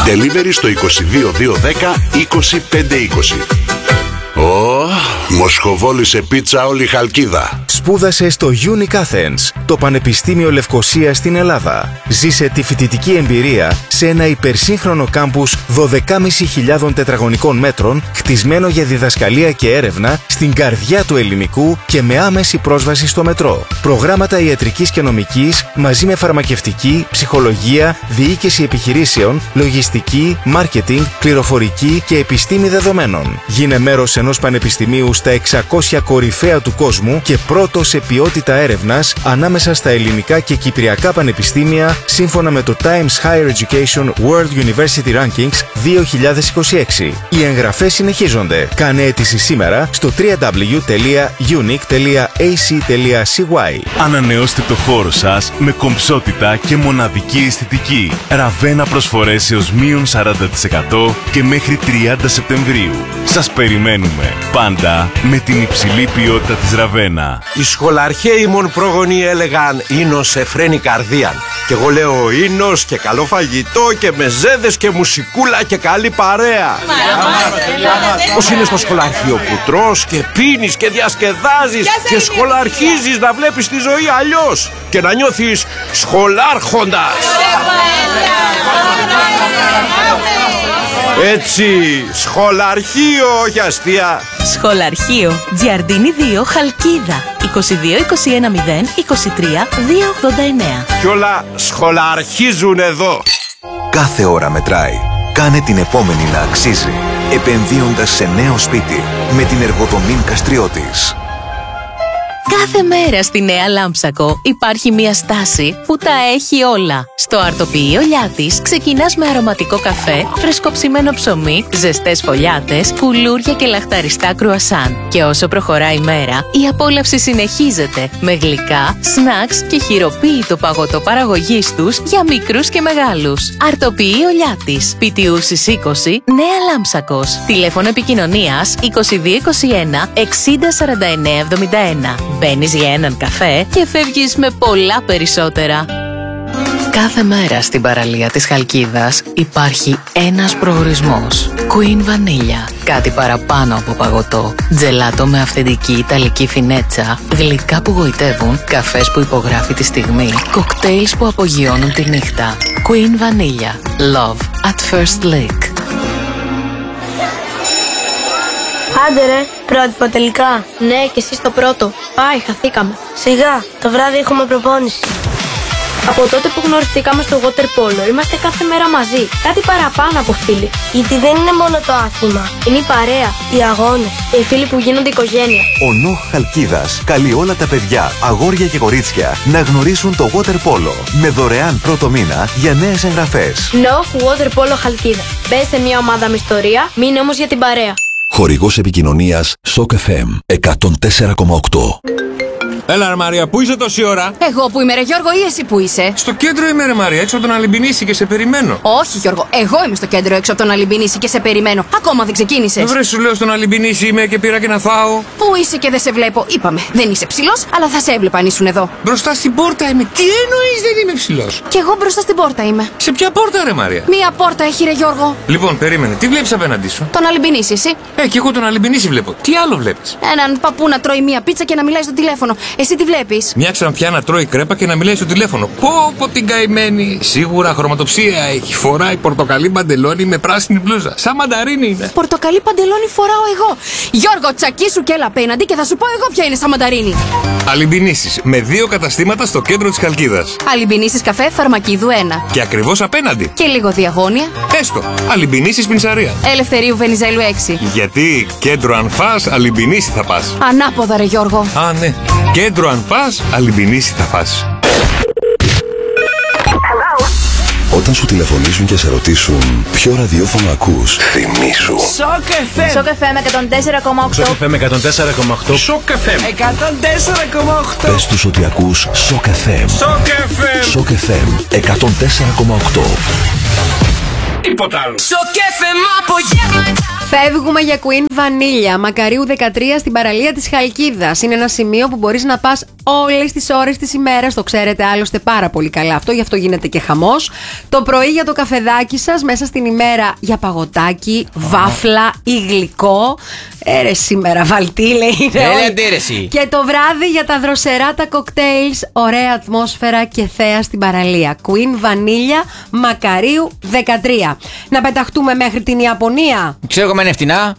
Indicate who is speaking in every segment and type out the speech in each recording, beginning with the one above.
Speaker 1: Delivery στο 22210 25520. Μοσχοβόλησε πίτσα όλη η Χαλκίδα.
Speaker 2: Σπούδασε στο Unique Athens, το Πανεπιστήμιο Λευκωσίας στην Ελλάδα. Ζήσε τη φοιτητική εμπειρία σε ένα υπερσύγχρονο κάμπους 12.500 τετραγωνικών μέτρων, χτισμένο για διδασκαλία και έρευνα στην καρδιά του ελληνικού και με άμεση πρόσβαση στο μετρό. Προγράμματα ιατρικής και νομικής μαζί με φαρμακευτική, ψυχολογία, διοίκηση επιχειρήσεων, λογιστική, μάρκετινγκ, πληροφορική και επιστήμη δεδομένων. Γίνε μέρος ενός πανεπιστημίου στα 600 κορυφαία του κόσμου και πρώτο σε ποιότητα έρευνας ανάμεσα στα ελληνικά και κυπριακά πανεπιστήμια σύμφωνα με το Times Higher Education World University Rankings 2026. Οι εγγραφές συνεχίζονται. Κάνε αίτηση σήμερα στο www.unique.ac.cy.
Speaker 3: Ανανεώστε το χώρο σας με κομψότητα και μοναδική αισθητική. Ραβένα προσφορές έως μείον 40% και μέχρι 30 Σεπτεμβρίου. Σας περιμένουμε πάντα με την υψηλή ποιότητα της Ραβένα.
Speaker 4: Οι σχολαρχαίοι μον πρόγονοι έλεγαν «Ίνος εφραίνει καρδίαν». Και εγώ λέω «Ίνος και καλό φαγητό και μεζέδες και μουσικούλα και καλή παρέα». Πώς είναι στο σχολαρχείο που τρως και πίνεις και διασκεδάζεις και σχολαρχίζεις να βλέπεις τη ζωή αλλιώς και να νιώθεις σχολάρχοντας. Έτσι, σχολαρχείο, όχι αστεία.
Speaker 5: Σχολαρχείο, Τζιαρντίνη 2, Χαλκίδα. 22 21 0 23 289.
Speaker 4: Κι όλα σχολαρχίζουν εδώ.
Speaker 6: Κάθε ώρα μετράει. Κάνε την επόμενη να αξίζει, επενδύοντας σε νέο σπίτι με την Εργοδομήν Καστριώτης.
Speaker 5: Κάθε μέρα στη Νέα Λάμψακο υπάρχει μια στάση που τα έχει όλα. Στο αρτοποιείο Λιάτης ξεκινάς με αρωματικό καφέ, φρεσκοψημένο ψωμί, ζεστές φωλιάτες, κουλούρια και λαχταριστά κρουασάν. Και όσο προχωράει η μέρα, η απόλαυση συνεχίζεται με γλυκά, σνακς και χειροποίητο παγωτό παραγωγής τους για μικρούς και μεγάλους. Αρτοποιείο Λιάτης, Πιτιούσης 20, Νέα Λάμψακος. Τηλέφωνο επικοινωνίας 2221 60 49 71. Μπαίνεις για έναν καφέ και φεύγεις με πολλά περισσότερα. Κάθε μέρα στην παραλία της Χαλκίδας υπάρχει ένας προορισμός. Queen Vanilla. Κάτι παραπάνω από παγωτό. Τζελάτο με αυθεντική ιταλική φινέτσα. Γλυκά που γοητεύουν. Καφές που υπογράφει τη στιγμή. Κοκτέιλς που απογειώνουν τη νύχτα. Queen Vanilla. Love at first lick.
Speaker 7: Άντε ρε, πρότυπο τελικά. Ναι, και εσύ στο πρώτο. Πάει, χαθήκαμε. Σιγά, το βράδυ έχουμε προπόνηση. Από τότε που γνωριστήκαμε στο water polo, είμαστε κάθε μέρα μαζί. Κάτι παραπάνω από φίλοι. Γιατί δεν είναι μόνο το άθλημα. Είναι η παρέα, οι αγώνες και οι φίλοι που γίνονται οικογένεια.
Speaker 6: Ο Νοχ Χαλκίδας καλεί όλα τα παιδιά, αγόρια και κορίτσια να γνωρίσουν το water polo με δωρεάν πρώτο μήνα για νέες εγγραφές.
Speaker 7: Νοχ Water Polo Χαλκίδα. Μπες σε μια ομάδα με ιστορία, μείνε όμως για την παρέα.
Speaker 6: Χορηγός επικοινωνίας Shock FM 104,8.
Speaker 8: Έλα ρε Μαρία, πού είσαι τόση ώρα?
Speaker 9: Εγώ που είμαι ρε Γιώργο ή εσύ που είσαι?
Speaker 8: Στο κέντρο είμαι ρε Μαρία, έξω από τον Αλυμπινίση και σε περιμένω.
Speaker 9: Όχι Γιώργο, εγώ είμαι στο κέντρο έξω από τον Αλυμπινίση και σε περιμένω. Ακόμα δεν ξεκίνησες.
Speaker 8: Βρε σου λέω στον Αλυμπινίση είμαι και πήρα και να φάω.
Speaker 9: Πού είσαι και δεν σε βλέπω? Είπαμε, δεν είσαι ψηλός, αλλά θα σε έβλεπα αν ήσουν εδώ.
Speaker 8: Μπροστά στην πόρτα είμαι. Τι εννοείς δεν είμαι ψηλός?
Speaker 9: Κι εγώ μπροστά στην πόρτα είμαι.
Speaker 8: Σε ποια πόρτα ρε Μαρία?
Speaker 9: Μία πόρτα έχει ρε Γιώργο.
Speaker 8: Λοιπόν, περίμενε, τι βλέπεις απέναντί σου?
Speaker 9: Τον Αλυμπινίση, εσύ.
Speaker 8: Κι εγώ τον Αλυμπινίση βλέπω. Τι άλλο βλέπεις?
Speaker 9: Έναν παππού να τρώει μία πίτσα και να μιλάει στο τηλέφωνο. Εσύ τι βλέπεις?
Speaker 8: Μια ξανθιά να τρώει κρέπα και να μιλάει στο τηλέφωνο. Πω την καημένη. Σίγουρα χρωματοψία έχει. Φοράει πορτοκαλί παντελόνι με πράσινη μπλούζα. Σαν μανταρίνι είναι.
Speaker 9: Πορτοκαλί παντελόνι φοράω εγώ. Γιώργο, τσακίσου και έλα απέναντι και θα σου πω εγώ ποια είναι σαν μανταρίνι.
Speaker 8: Αλυμπινίσεις με 2 καταστήματα στο κέντρο της Χαλκίδας.
Speaker 9: Αλυμπινίσεις καφέ Φαρμακίδου 1.
Speaker 8: Και ακριβώς απέναντι.
Speaker 9: Και λίγο διαγώνια.
Speaker 8: Έστω. Αλυμπινίσεις Πινσαρία.
Speaker 9: Ελευθερίου Βενιζέλου 6.
Speaker 8: Γιατί κέντρο αν φας, Αλυμπινίση θα πας.
Speaker 9: Ανάποδα ρε Γιώργο.
Speaker 8: Α, ναι. Κέντρο αν πας, Αλυμπινίση θα φας.
Speaker 6: Όταν σου τηλεφωνήσουν και σε ρωτήσουν ποιο ραδιόφωνο ακούς, θυμήσου.
Speaker 10: Shock FM.
Speaker 7: Shock FM 104,8.
Speaker 10: Shock FM 104,8. Shock FM 104,8.
Speaker 6: Πες τους ότι ακούς Shock FM.
Speaker 10: Shock FM.
Speaker 6: Shock FM 104,8.
Speaker 10: Τίποτα άλλο.
Speaker 11: Shock FM απογεύματα. Φεύγουμε για Queen Vanilla, Μακαρίου 13 στην παραλία της Χαλκίδας. Είναι ένα σημείο που μπορείς να πας όλες τις ώρες της ημέρας. Το ξέρετε άλλωστε πάρα πολύ καλά αυτό, γι' αυτό γίνεται και χαμός. Το πρωί για το καφεδάκι σας, μέσα στην ημέρα για παγωτάκι, βάφλα ή γλυκό. Σήμερα βαλτί λέει. Και το βράδυ για τα δροσερά τα κοκτέιλς, ωραία ατμόσφαιρα και θέα στην παραλία. Queen Vanilla, Μακαρίου 13. Να πεταχτούμε μέχρι την Ιαπωνία.
Speaker 12: Ξέρω εγώ, είναι φτηνά.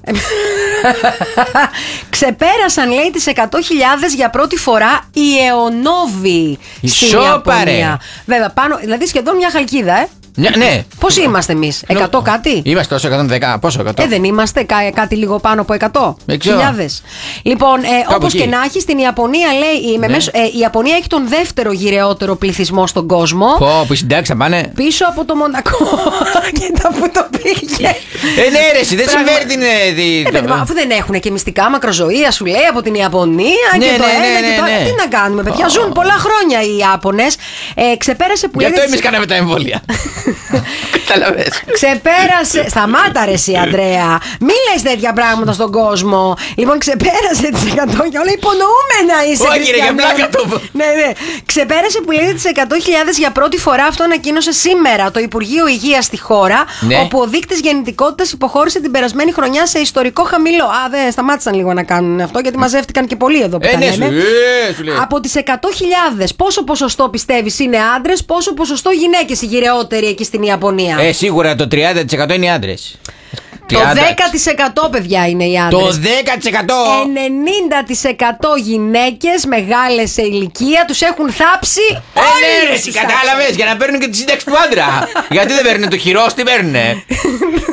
Speaker 11: Ξεπέρασαν λέει τις 100.000 για πρώτη φορά οι αιωνόβοι στην Ιαπωνία. Βέβαια, πάνω, δηλαδή σχεδόν μια Χαλκίδα,
Speaker 12: Ναι.
Speaker 11: Πώς είμαστε εμείς, 100 κάτι?
Speaker 12: Είμαστε τόσο 110, πόσο 100?
Speaker 11: Δεν είμαστε κάτι λίγο πάνω από 100.000. Λοιπόν, όπως και να έχει, στην Ιαπωνία λέει, η Ιαπωνία έχει τον δεύτερο γυραιότερο πληθυσμό στον κόσμο.
Speaker 12: Που συντάξει θα πάνε.
Speaker 11: Πίσω από το Μονακό. Κοίτα που το πήγε.
Speaker 12: Ναι, ρε, δεν συμφέρει την.
Speaker 11: Αφού δεν έχουν και μυστικά μακροζωία, σου λέει, από την Ιαπωνία και το ένα και το άλλο. Τι να κάνουμε, παιδιά, ζουν πολλά χρόνια οι Ιάπωνες. Ξεπέρασε που
Speaker 12: λέγεται. Γι' αυτό εμείς κάναμε τα εμβόλια. Καταλαβες.
Speaker 11: Ξεπέρασε. Σταμάτα ρε εσύ, Αντρέα. Μη λες τέτοια πράγματα στον κόσμο. Λοιπόν, ξεπέρασε τις 100 και όλα υπονοούμενα είσαι.
Speaker 12: Όχι, ρε, για πλάκα το.
Speaker 11: Ναι. Ξεπέρασε που λέγεται τις 100.000 για πρώτη φορά. Αυτό ανακοίνωσε σήμερα το Υπουργείο Υγείας στη χώρα. Όπου ο δείκτης γεννητικότητας υποχώρησε την περασμένη χρονιά σε ιστορικό χαμηλό. Δεν σταμάτησαν λίγο να κάνουν αυτό, γιατί μαζεύτηκαν και πολλοί εδώ που τα λένε. Από τις 100.000, πόσο ποσοστό πιστεύεις είναι άντρες, πόσο ποσοστό γυναίκες οι γυραιότεροι εκεί στην Ιαπωνία?
Speaker 12: Σίγουρα το 30% είναι οι άντρες.
Speaker 11: Το 10% παιδιά είναι οι άντρες.
Speaker 12: Το 10%!
Speaker 11: 90% γυναίκες μεγάλες σε ηλικία τους έχουν θάψει.
Speaker 12: Ναι, εσύ κατάλαβες, για να παίρνουν και τη σύνταξη του άντρα. Γιατί δεν παίρνουν το χειρός, τι παίρνουνε?